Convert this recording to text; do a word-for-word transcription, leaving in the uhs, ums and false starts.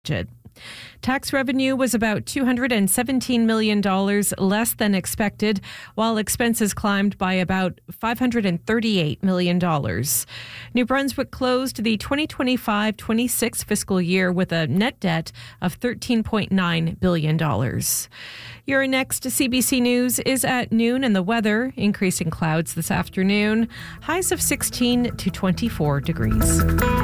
budget. Tax revenue was about two hundred seventeen million dollars less than expected, while expenses climbed by about five hundred thirty-eight million dollars. New Brunswick closed the twenty twenty-five twenty-six fiscal year with a net debt of thirteen point nine billion dollars. Your next C B C News is at noon, and the weather, increasing clouds this afternoon, highs of sixteen to twenty-four degrees.